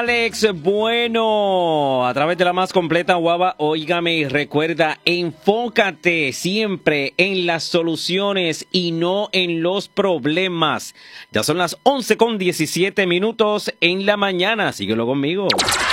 Alex Bueno, a través de la más completa guava, óigame y recuerda, enfócate siempre en las soluciones y no en los problemas. Ya son las 11:17 en la mañana, síguelo conmigo.